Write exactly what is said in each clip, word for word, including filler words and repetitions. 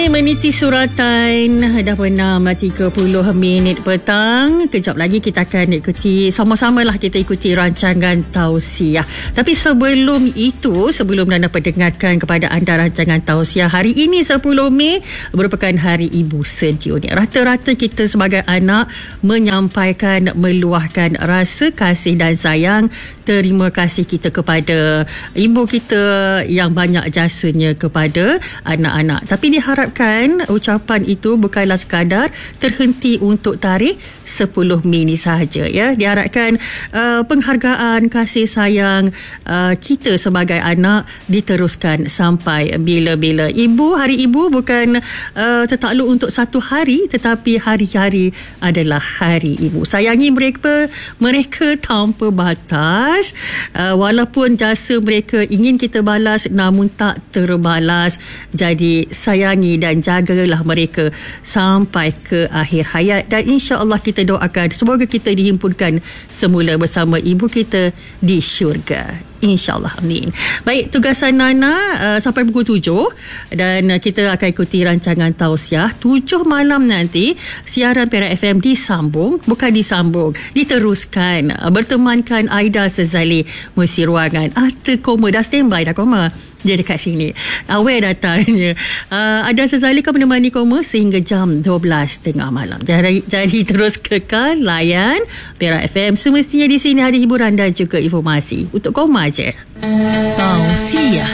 Meniti suratan dah pernah tiga puluh minit petang. Kejap lagi kita akan ikuti, sama-samalah kita ikuti rancangan tausiah. Tapi sebelum itu, sebelum anda pendengarkan kepada anda rancangan tausiah hari ini sepuluh Mei merupakan hari ibu sedunia. Rata-rata kita sebagai anak menyampaikan, meluahkan rasa kasih dan sayang, terima kasih kita kepada ibu kita yang banyak jasanya kepada anak-anak. Tapi diharapkan ucapan itu bukanlah sekadar terhenti untuk tarikh sepuluh Mei ini sahaja, ya. Diharapkan uh, penghargaan, kasih sayang uh, kita sebagai anak diteruskan sampai bila-bila. Ibu, hari ibu bukan uh, tertakluk untuk satu hari, tetapi hari-hari adalah hari ibu. Sayangi mereka, mereka tanpa batas. Uh, walaupun jasa mereka ingin kita balas namun tak terbalas. Jadi sayangi dan jagalah mereka sampai ke akhir hayat, dan insya-Allah kita doakan semoga kita dihimpunkan semula bersama ibu kita di syurga, insya-Allah, amin. Baik, tugasan Nana uh, sampai pukul tujuh, dan uh, kita akan ikuti rancangan tausiah. Tujuh malam nanti siaran Perak F M disambung, bukan disambung, diteruskan, uh, bertemankan Aida Sezali mengisi ruangan. Ah, terkoma dah, standby dah koma. Dia dekat sini. Aware datanya. Uh, ada Sezali kan menemani Koma sehingga jam dua belas tiga puluh malam. Jadi, jadi terus kekal layan Perak F M. Semestinya di sini ada hiburan dan juga informasi. Untuk Koma je. Tausiah.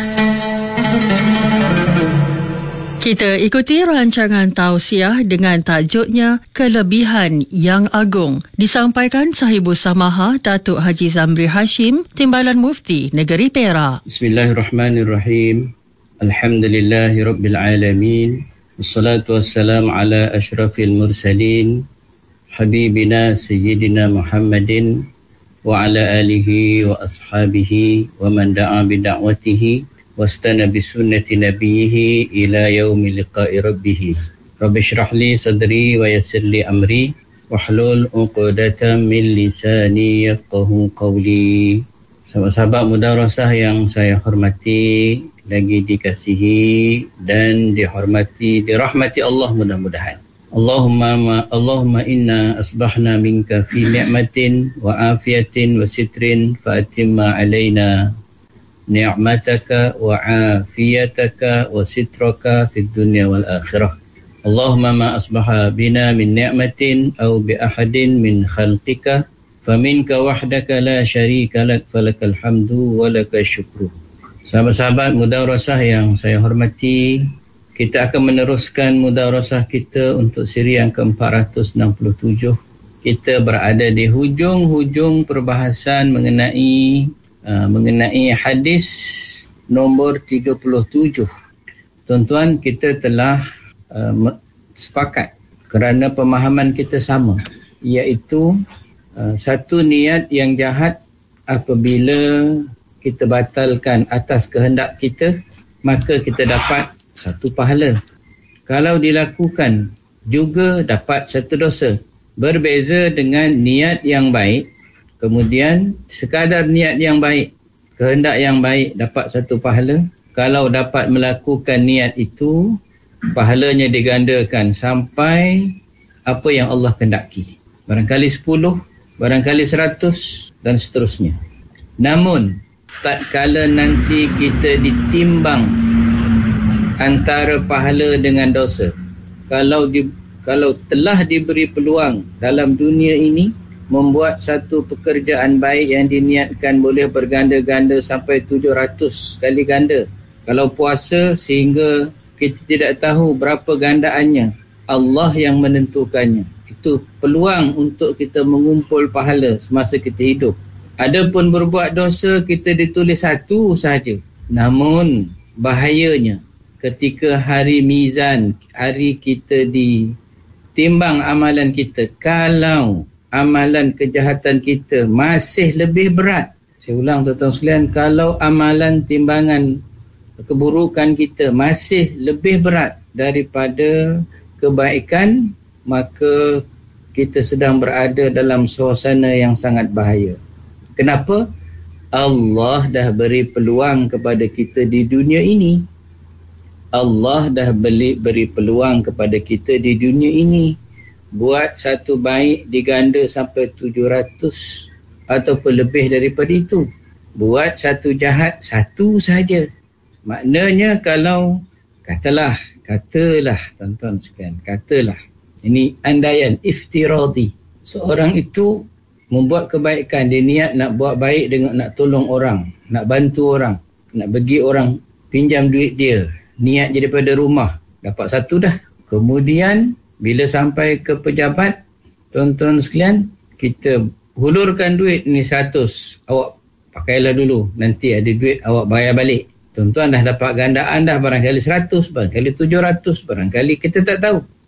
Kita ikuti rancangan tausiah dengan tajuknya Kelebihan Yang Agung. Disampaikan Sahibus Samaha Datuk Haji Zamri Hashim, Timbalan Mufti Negeri Perak. Bismillahirrahmanirrahim. Alhamdulillahirabbil alamin. Wassalatu wassalamu ala asyrafil mursalin habibina sayyidina Muhammadin wa ala alihi wa ashabihi wa man da'a bi da'watihi wastana bi sunnati nabiyhi ila yaumi liqa'i rabbih. Rabbi shrah li sadri wa yassir li amri wahlul 'uqdatam min lisani yafqahu qawli. Sahabat-sahabat mudarasah yang saya hormati, lagi dikasihi dan dihormati, dirahmati Allah mudah-mudahan. Allahumma Allahumma inna asbahna minka fi ni'matin wa afiyatin wa sitrin fa atimma alaina ni'mataka wa afiyataka wa sitraka fid dunya wal akhirah. Allahumma ma asbaha bina min ni'matin aw bi ahadin min khalqika faminka wahdaka la syarika lak falakal hamdu wa lakash syukru. Sahabat-sahabat mudarasah yang saya hormati, kita akan meneruskan mudarasah kita untuk siri yang ke empat ratus enam puluh tujuh. Kita berada di hujung-hujung perbahasan mengenai Uh, mengenai hadis nombor tiga puluh tujuh. Tuan-tuan, kita telah uh, sepakat kerana pemahaman kita sama, iaitu uh, satu niat yang jahat apabila kita batalkan atas kehendak kita, maka kita dapat satu pahala. Kalau dilakukan juga dapat satu dosa. Berbeza dengan niat yang baik, kemudian sekadar niat yang baik, kehendak yang baik, dapat satu pahala. Kalau dapat melakukan niat itu, pahalanya digandakan sampai apa yang Allah kehendaki. Barangkali sepuluh, barangkali seratus dan seterusnya. Namun, tatkala nanti kita ditimbang antara pahala dengan dosa, kalau di, kalau telah diberi peluang dalam dunia ini membuat satu pekerjaan baik yang diniatkan boleh berganda-ganda sampai tujuh ratus kali ganda. Kalau puasa sehingga kita tidak tahu berapa gandaannya, Allah yang menentukannya. Itu peluang untuk kita mengumpul pahala semasa kita hidup. Adapun berbuat dosa, kita ditulis satu sahaja. Namun bahayanya ketika hari mizan, hari kita ditimbang amalan kita, kalau amalan kejahatan kita masih lebih berat. Saya ulang tuan-tuan sekalian, kalau amalan timbangan keburukan kita masih lebih berat daripada kebaikan, maka kita sedang berada dalam suasana yang sangat bahaya. Kenapa? Allah dah beri peluang kepada kita di dunia ini. Allah dah beli, beri peluang kepada kita di dunia ini. Buat satu baik diganda sampai tujuh ratus ataupun lebih daripada itu. Buat satu jahat satu saja. Maknanya kalau katalah, katalah tuan-tuan sekalian, katalah ini andaian iftiradi. Seorang itu membuat kebaikan, dia niat nak buat baik dengan nak tolong orang, nak bantu orang, nak bagi orang pinjam duit dia. Niat je daripada rumah, dapat satu dah. Kemudian bila sampai ke pejabat, tuan-tuan sekalian, kita hulurkan duit ni seratus, awak pakailah dulu, nanti ada duit awak bayar balik. Tuan-tuan dah dapat gandaan dah, barangkali seratus, barangkali tujuh ratus, barangkali kita tak tahu.